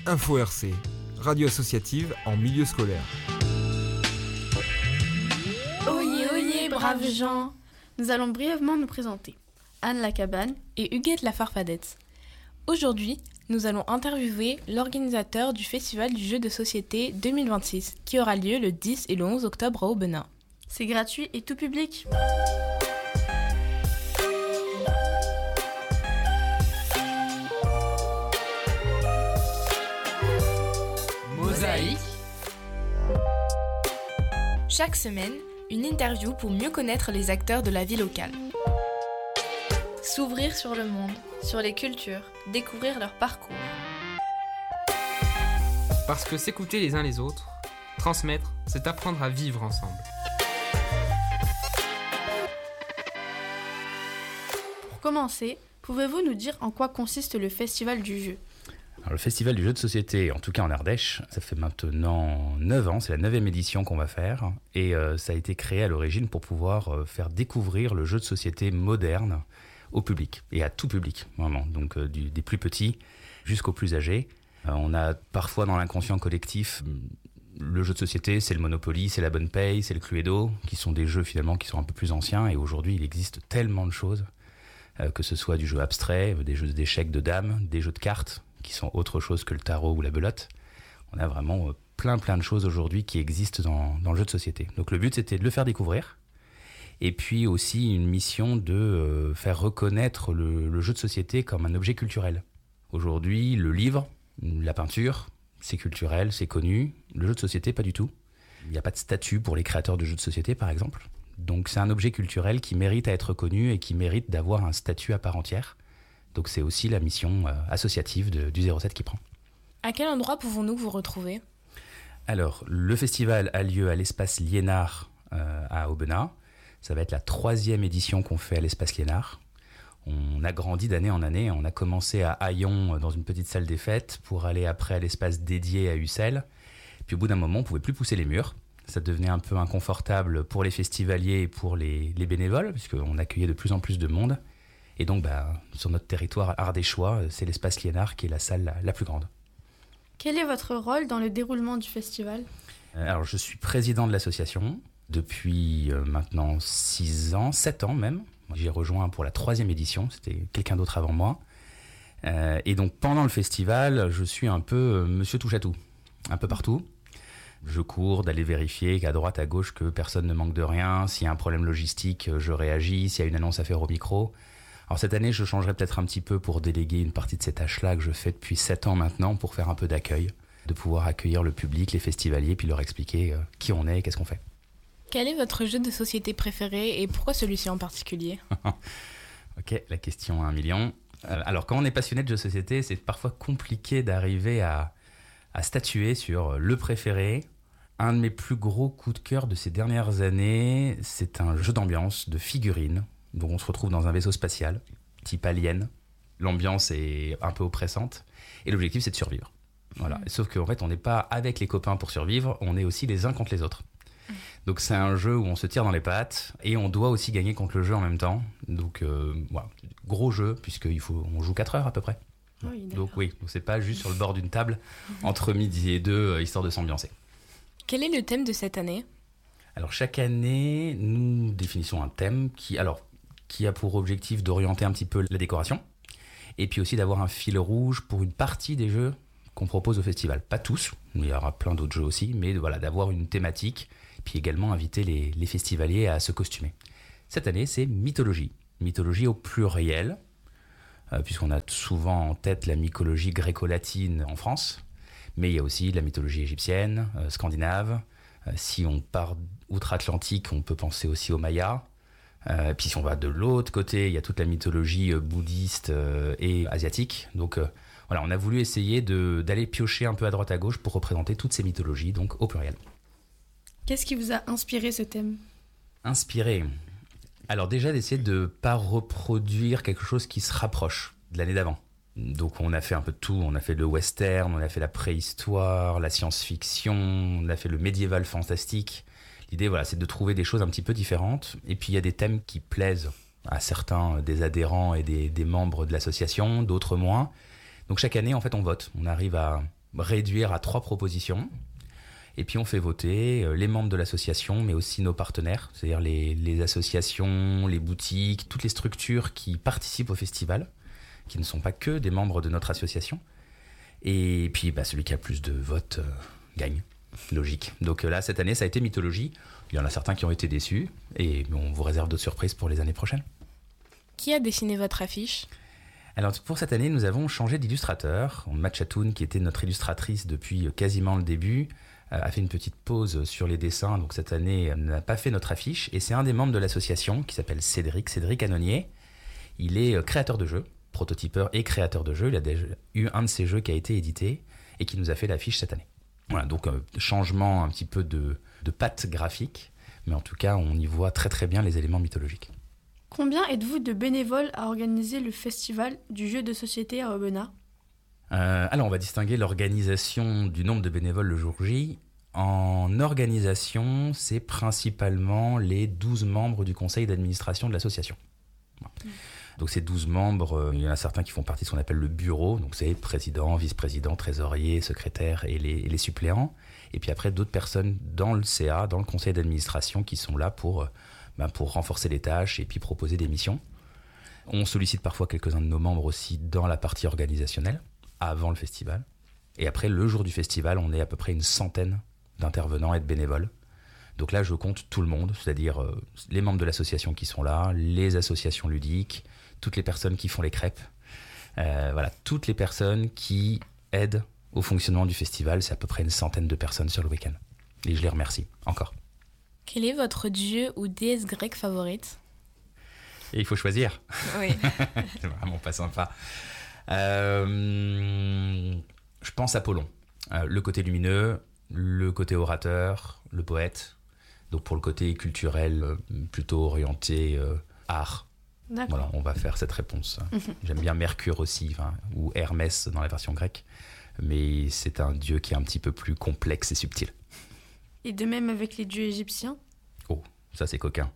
Info RC, radio associative en milieu scolaire. Oyez, oyez, braves gens! Nous allons brièvement nous présenter. Anne Lacabane et Huguette la Farfadette. Aujourd'hui, nous allons interviewer l'organisateur du Festival du jeu de société 2026 qui aura lieu le 10 et le 11 octobre à Aubenas. C'est gratuit et tout public. Mosaïque. Chaque semaine, une interview pour mieux connaître les acteurs de la vie locale. S'ouvrir sur le monde, sur les cultures, découvrir leur parcours. Parce que s'écouter les uns les autres, transmettre, c'est apprendre à vivre ensemble. Pour commencer, pouvez-vous nous dire en quoi consiste le Festival du jeu ? Alors, le Festival du jeu de société, en tout cas en Ardèche, ça fait maintenant 9 ans, c'est la 9e édition qu'on va faire. Et ça a été créé à l'origine pour pouvoir faire découvrir le jeu de société moderne au public, et à tout public, vraiment. Donc des plus petits jusqu'aux plus âgés. On a parfois dans l'inconscient collectif, le jeu de société, c'est le Monopoly, c'est la Bonne Paye, c'est le Cluedo, qui sont des jeux finalement qui sont un peu plus anciens. Et aujourd'hui, il existe tellement de choses, que ce soit du jeu abstrait, des jeux d'échecs de dames, des jeux de cartes, qui sont autre chose que le tarot ou la belote. On a vraiment plein de choses aujourd'hui qui existent dans le jeu de société. Donc le but, c'était de le faire découvrir. Et puis aussi une mission de faire reconnaître le jeu de société comme un objet culturel. Aujourd'hui, le livre, la peinture, c'est culturel, c'est connu. Le jeu de société, pas du tout. Il n'y a pas de statut pour les créateurs de jeux de société, par exemple. Donc c'est un objet culturel qui mérite à être connu et qui mérite d'avoir un statut à part entière. Donc c'est aussi la mission associative du 07 qui prend. À quel endroit pouvons-nous vous retrouver ? Alors, le festival a lieu à l'espace Liénard à Aubenas. Ça va être la 3e édition qu'on fait à l'espace Liénard. On a grandi d'année en année. On a commencé à Haillons dans une petite salle des fêtes pour aller après à l'espace dédié à Ussel. Puis au bout d'un moment, on ne pouvait plus pousser les murs. Ça devenait un peu inconfortable pour les festivaliers et pour les bénévoles, puisqu'on accueillait de plus en plus de monde. Et donc, sur notre territoire ardéchois, c'est l'espace Liénard qui est la salle la plus grande. Quel est votre rôle dans le déroulement du festival ? Alors, je suis président de l'association depuis maintenant 6 ans, 7 ans même. J'ai rejoint pour la 3e édition, c'était quelqu'un d'autre avant moi. Et donc, pendant le festival, je suis un peu monsieur touche-à-tout, un peu partout. Je cours d'aller vérifier qu'à droite, à gauche, que personne ne manque de rien. S'il y a un problème logistique, je réagis. S'il y a une annonce à faire au micro. Alors cette année, je changerai peut-être un petit peu pour déléguer une partie de ces tâches-là que je fais depuis 7 ans maintenant pour faire un peu d'accueil, de pouvoir accueillir le public, les festivaliers, puis leur expliquer qui on est et qu'est-ce qu'on fait. Quel est votre jeu de société préféré et pourquoi celui-ci en particulier ? Ok, la question à 1 million. Alors quand on est passionné de jeux de société, c'est parfois compliqué d'arriver à statuer sur le préféré. Un de mes plus gros coups de cœur de ces dernières années, c'est un jeu d'ambiance, de figurines, dont on se retrouve dans un vaisseau spatial, type Alien. L'ambiance est un peu oppressante, et l'objectif c'est de survivre. Voilà. Sauf qu'en fait, on n'est pas avec les copains pour survivre, on est aussi les uns contre les autres. Donc c'est un jeu où on se tire dans les pattes, et on doit aussi gagner contre le jeu en même temps. Donc voilà, gros jeu, puisqu'on joue 4 heures à peu près. Oui, donc c'est pas juste sur le bord d'une table, entre midi et 2, histoire de s'ambiancer. Quel est le thème de cette année ? Alors chaque année, nous définissons un thème qui a pour objectif d'orienter un petit peu la décoration et puis aussi d'avoir un fil rouge pour une partie des jeux qu'on propose au festival. Pas tous, il y aura plein d'autres jeux aussi, mais voilà, d'avoir une thématique puis également inviter les festivaliers à se costumer. Cette année, c'est mythologie. Mythologie au pluriel, puisqu'on a souvent en tête la mythologie gréco-latine en France, mais il y a aussi la mythologie égyptienne, scandinave. Si on part outre-Atlantique, on peut penser aussi aux Mayas. Puis si on va de l'autre côté, il y a toute la mythologie bouddhiste et asiatique. Donc voilà, on a voulu essayer d'aller piocher un peu à droite à gauche pour représenter toutes ces mythologies, donc au pluriel. Qu'est-ce qui vous a inspiré ce thème ? Inspiré ? Alors déjà d'essayer de ne pas reproduire quelque chose qui se rapproche de l'année d'avant. Donc on a fait un peu de tout, on a fait le western, on a fait la préhistoire, la science-fiction, on a fait le médiéval fantastique. L'idée, voilà, c'est de trouver des choses un petit peu différentes. Et puis il y a des thèmes qui plaisent à certains des adhérents et des membres de l'association, d'autres moins. Donc chaque année, en fait, on vote. On arrive à réduire à 3 propositions. Et puis on fait voter les membres de l'association, mais aussi nos partenaires, c'est-à-dire les associations, les boutiques, toutes les structures qui participent au festival, qui ne sont pas que des membres de notre association. Et puis celui qui a plus de votes gagne, logique. Donc là, cette année, ça a été Mythologie. Il y en a certains qui ont été déçus, et on vous réserve d'autres surprises pour les années prochaines. Qui a dessiné votre affiche ? Alors pour cette année, nous avons changé d'illustrateur. Matchatoun, qui était notre illustratrice depuis quasiment le début, a fait une petite pause sur les dessins. Donc cette année, elle n'a pas fait notre affiche. Et c'est un des membres de l'association qui s'appelle Cédric Annonier. Il est créateur de jeux, prototypeur et créateur de jeux. Il a déjà eu un de ses jeux qui a été édité et qui nous a fait l'affiche cette année. Voilà, donc changement un petit peu de patte graphique. Mais en tout cas, on y voit très très bien les éléments mythologiques. Combien êtes-vous de bénévoles à organiser le festival du jeu de société à Aubenas ? Alors, on va distinguer l'organisation du nombre de bénévoles le jour J. En organisation, c'est principalement les 12 membres du conseil d'administration de l'association. Voilà. Donc, ces 12 membres, il y en a certains qui font partie de ce qu'on appelle le bureau. Donc, c'est président, vice-président, trésorier, secrétaire et les suppléants. Et puis après, d'autres personnes dans le CA, dans le conseil d'administration, qui sont là pour renforcer les tâches et puis proposer des missions. On sollicite parfois quelques-uns de nos membres aussi dans la partie organisationnelle, avant le festival. Et après, le jour du festival, on est à peu près une centaine d'intervenants et de bénévoles. Donc là, je compte tout le monde, c'est-à-dire les membres de l'association qui sont là, les associations ludiques, toutes les personnes qui font les crêpes, toutes les personnes qui aident au fonctionnement du festival. C'est à peu près une centaine de personnes sur le week-end. Et je les remercie encore. Quel est votre dieu ou déesse grecque favorite ? Et il faut choisir. Oui. C'est vraiment pas sympa. Je pense Apollon. Le côté lumineux, le côté orateur, le poète. Donc pour le côté culturel, plutôt orienté art. D'accord. Voilà, on va faire cette réponse. J'aime bien Mercure aussi, ou Hermès dans la version grecque. Mais c'est un dieu qui est un petit peu plus complexe et subtil. Et de même avec les dieux égyptiens ? Oh, ça c'est coquin.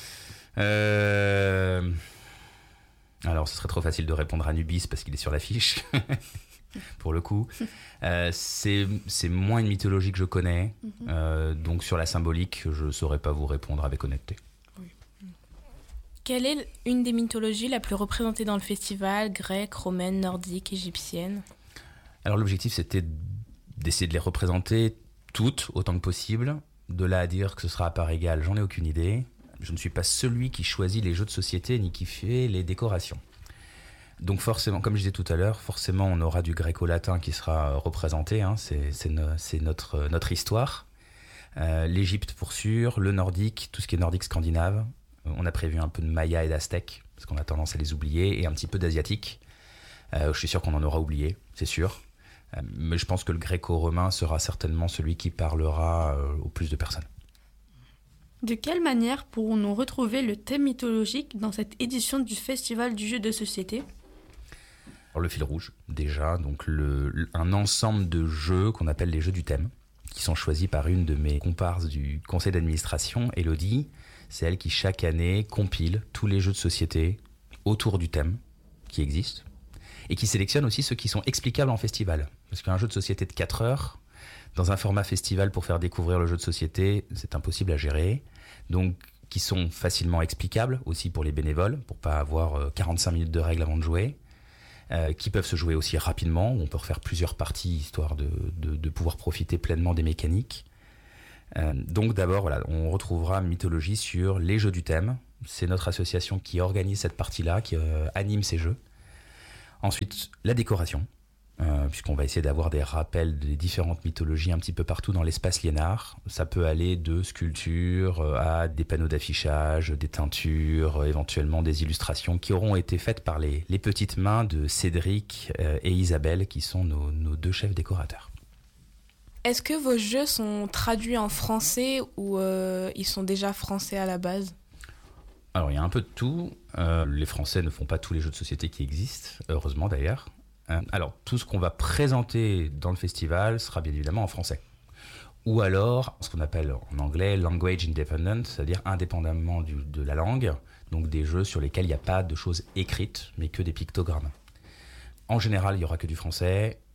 Alors ce serait trop facile de répondre à Anubis parce qu'il est sur l'affiche, pour le coup. C'est moins une mythologie que je connais, donc sur la symbolique, je ne saurais pas vous répondre avec honnêteté. Oui. Quelle est une des mythologies la plus représentée dans le festival, grecque, romaine, nordique, égyptienne ? Alors l'objectif c'était d'essayer de les représenter toutes autant que possible. De là à dire que ce sera à part égale, j'en ai aucune idée. Je ne suis pas celui qui choisit les jeux de société ni qui fait les décorations. Donc forcément, comme je disais tout à l'heure, forcément on aura du gréco-latin qui sera représenté, c'est notre histoire. L'Égypte pour sûr, le nordique, tout ce qui est nordique scandinave. On a prévu un peu de maya et d'aztèque, parce qu'on a tendance à les oublier, et un petit peu d'asiatique. Je suis sûr qu'on en aura oublié, c'est sûr. Mais je pense que le gréco-romain sera certainement celui qui parlera au plus de personnes. De quelle manière pourrons-nous retrouver le thème mythologique dans cette édition du Festival du jeu de société ? Alors le fil rouge, déjà, donc un ensemble de jeux qu'on appelle les jeux du thème, qui sont choisis par une de mes comparses du conseil d'administration, Elodie. C'est elle qui, chaque année, compile tous les jeux de société autour du thème qui existent, et qui sélectionne aussi ceux qui sont explicables en festival. Parce qu'un jeu de société de 4 heures, dans un format festival pour faire découvrir le jeu de société, c'est impossible à gérer. Donc, qui sont facilement explicables aussi pour les bénévoles, pour pas avoir 45 minutes de règles avant de jouer, qui peuvent se jouer aussi rapidement, où on peut refaire plusieurs parties, histoire de pouvoir profiter pleinement des mécaniques. Donc d'abord, on retrouvera Mythologie sur les jeux du thème. C'est notre association qui organise cette partie-là, qui anime ces jeux. Ensuite, la décoration, puisqu'on va essayer d'avoir des rappels des différentes mythologies un petit peu partout dans l'espace Liénard. Ça peut aller de sculptures à des panneaux d'affichage, des teintures, éventuellement des illustrations qui auront été faites par les petites mains de Cédric et Isabelle, qui sont nos 2 chefs décorateurs. Est-ce que vos jeux sont traduits en français ou ils sont déjà français à la base ? Alors, il y a un peu de tout. Les Français ne font pas tous les jeux de société qui existent, heureusement d'ailleurs. Alors, tout ce qu'on va présenter dans le festival sera bien évidemment en français. Ou alors, ce qu'on appelle en anglais « language independent », c'est-à-dire indépendamment de la langue, donc des jeux sur lesquels il n'y a pas de choses écrites, mais que des pictogrammes. En général, il n'y aura que du français.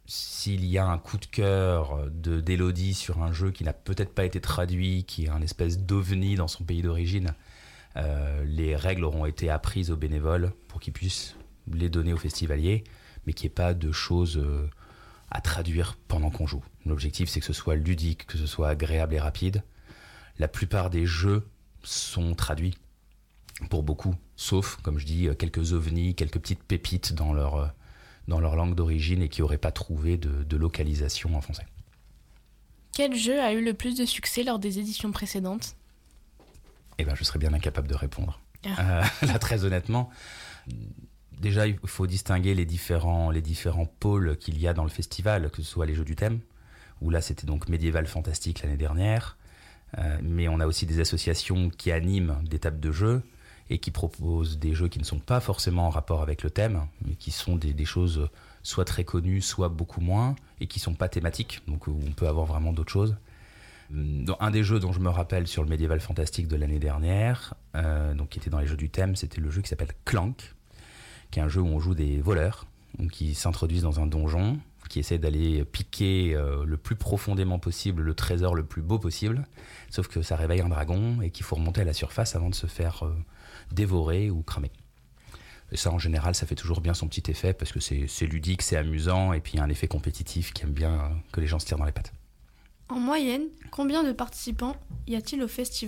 s'il y a un coup de cœur d'Élodie sur un jeu qui n'a peut-être pas été traduit, qui est un espèce d'ovni dans son pays d'origine, les règles auront été apprises aux bénévoles pour qu'ils puissent les donner aux festivaliers, mais qu'il n'y ait pas de choses à traduire pendant qu'on joue. L'objectif, c'est que ce soit ludique, que ce soit agréable et rapide. La plupart des jeux sont traduits pour beaucoup, sauf, comme je dis, quelques ovnis, quelques petites pépites dans leur langue d'origine et qui n'auraient pas trouvé de localisation en français. Quel jeu a eu le plus de succès lors des éditions précédentes ? Eh ben, je serais bien incapable de répondre. Là, très honnêtement, déjà, il faut distinguer les différents pôles qu'il y a dans le festival, que ce soit les jeux du thème, où là, c'était donc médiéval fantastique l'année dernière, mais on a aussi des associations qui animent des tables de jeux et qui proposent des jeux qui ne sont pas forcément en rapport avec le thème, mais qui sont des choses soit très connues, soit beaucoup moins, et qui ne sont pas thématiques, donc où on peut avoir vraiment d'autres choses. Un des jeux dont je me rappelle sur le médiéval fantastique de l'année dernière, donc qui était dans les jeux du thème, c'était le jeu qui s'appelle Clank, qui est un jeu où on joue des voleurs, qui s'introduisent dans un donjon, qui essaient d'aller piquer le plus profondément possible le trésor le plus beau possible, sauf que ça réveille un dragon et qu'il faut remonter à la surface avant de se faire dévorer ou cramer. Et ça, en général, ça fait toujours bien son petit effet parce que c'est ludique, c'est amusant, et puis il y a un effet compétitif qui aime bien que les gens se tirent dans les pattes. En moyenne, combien de participants y a-t-il au festival ?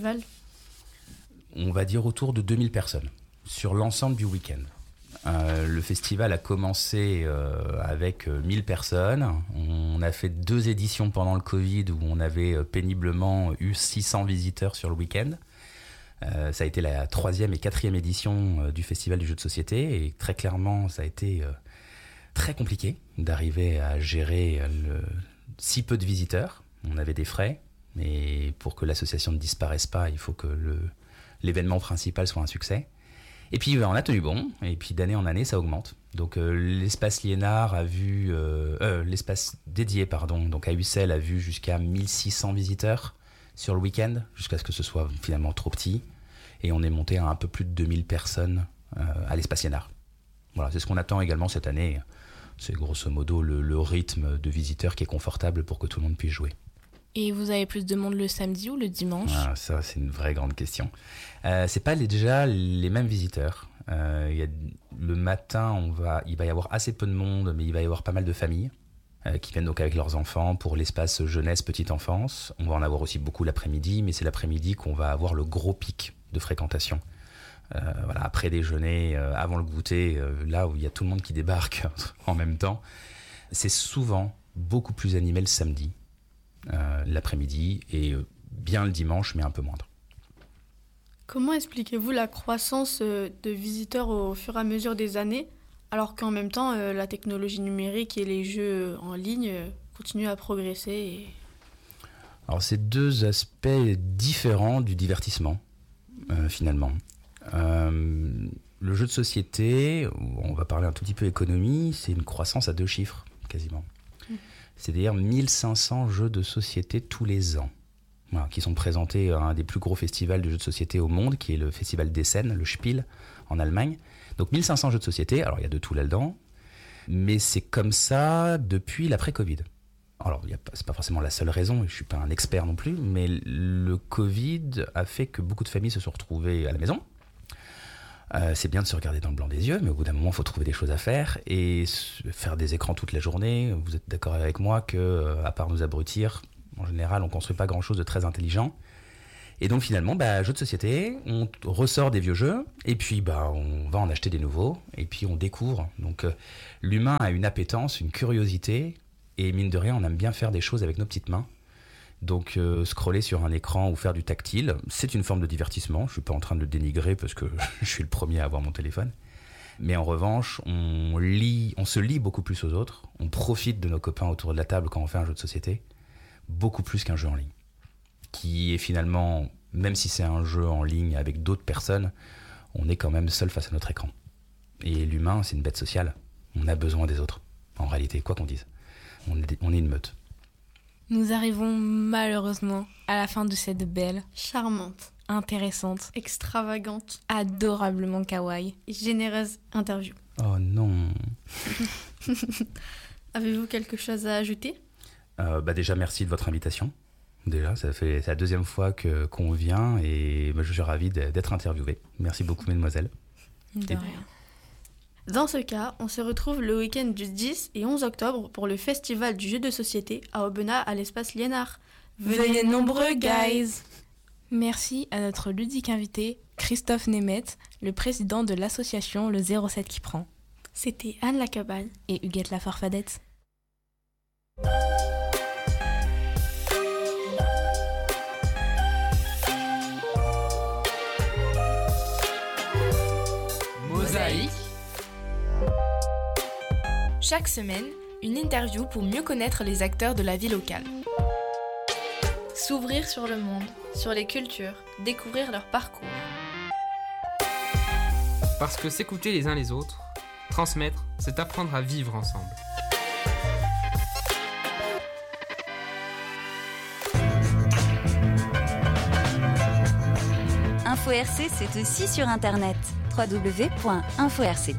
On va dire autour de 2000 personnes sur l'ensemble du week-end. Le festival a commencé avec 1000 personnes. On a fait 2 éditions pendant le Covid où on avait péniblement eu 600 visiteurs sur le week-end. Ça a été la 3e et 4e édition du Festival du jeu de société et très clairement, ça a été très compliqué d'arriver à gérer si peu de visiteurs. On avait des frais, mais pour que l'association ne disparaisse pas, il faut que l'événement principal soit un succès. Et puis on a tenu bon, et puis d'année en année, ça augmente. Donc l'espace Liénard a vu, l'espace dédié, donc à Ussel, a vu jusqu'à 1600 visiteurs sur le week-end, jusqu'à ce que ce soit finalement trop petit. Et on est monté à un peu plus de 2000 personnes à l'espace Liénard. Voilà, c'est ce qu'on attend également cette année. C'est grosso modo le rythme de visiteurs qui est confortable pour que tout le monde puisse jouer. Et vous avez plus de monde le samedi ou le dimanche ? Ça, c'est une vraie grande question. C'est pas déjà les mêmes visiteurs. Le matin, il va y avoir assez peu de monde, mais il va y avoir pas mal de familles qui viennent donc avec leurs enfants pour l'espace jeunesse, petite enfance. On va en avoir aussi beaucoup l'après-midi, mais c'est l'après-midi qu'on va avoir le gros pic de fréquentation. Après déjeuner, avant le goûter, là où il y a tout le monde qui débarque en même temps. C'est souvent beaucoup plus animé le samedi, l'après-midi, et bien le dimanche, mais un peu moindre. Comment expliquez-vous la croissance de visiteurs au fur et à mesure des années, alors qu'en même temps, la technologie numérique et les jeux en ligne continuent à progresser Alors, c'est 2 aspects différents du divertissement, finalement. Le jeu de société, on va parler un tout petit peu économie, c'est une croissance à 2 chiffres, quasiment. C'est-à-dire 1500 jeux de société tous les ans, qui sont présentés à un des plus gros festivals de jeux de société au monde, qui est le festival d'Essen, le Spiel, en Allemagne. Donc 1500 jeux de société, alors il y a de tout là-dedans, mais c'est comme ça depuis l'après-Covid. Alors, c'est pas forcément la seule raison, je ne suis pas un expert non plus, mais le Covid a fait que beaucoup de familles se sont retrouvées à la maison. C'est bien de se regarder dans le blanc des yeux, mais au bout d'un moment, il faut trouver des choses à faire. Et faire des écrans toute la journée, vous êtes d'accord avec moi qu'à part nous abrutir, en général, on ne construit pas grand-chose de très intelligent. Et donc finalement, jeu de société, on ressort des vieux jeux, et puis on va en acheter des nouveaux, et puis on découvre. Donc l'humain a une appétence, une curiosité, et mine de rien, on aime bien faire des choses avec nos petites mains. Donc scroller sur un écran ou faire du tactile, c'est une forme de divertissement. Je ne suis pas en train de le dénigrer parce que je suis le premier à avoir mon téléphone. Mais en revanche, on se lie beaucoup plus aux autres. On profite de nos copains autour de la table quand on fait un jeu de société, beaucoup plus qu'un jeu en ligne. Qui est finalement, même si c'est un jeu en ligne avec d'autres personnes, on est quand même seul face à notre écran. Et l'humain, c'est une bête sociale. On a besoin des autres, en réalité, quoi qu'on dise. On est une meute. Nous arrivons malheureusement à la fin de cette belle, charmante, intéressante, extravagante, adorablement kawaii et généreuse interview. Oh non. Avez-vous quelque chose à ajouter ? Déjà, merci de votre invitation. Déjà, c'est la deuxième fois qu'on vient et je suis ravi d'être interviewé. Merci beaucoup, mesdemoiselles. De rien. Dans ce cas, on se retrouve le week-end du 10 et 11 octobre pour le festival du jeu de société à Aubenas à l'espace Liénard. Venez nombreux, guys! Merci à notre ludique invité, Christophe Nemeth, le président de l'association Le 07 qui prend. C'était Anne Lacabane et Huguette Lafarfadette. Mosaïque. Chaque semaine, une interview pour mieux connaître les acteurs de la vie locale. S'ouvrir sur le monde, sur les cultures, découvrir leur parcours. Parce que s'écouter les uns les autres, transmettre, c'est apprendre à vivre ensemble. Info RC, c'est aussi sur internet. www.info-rc.fr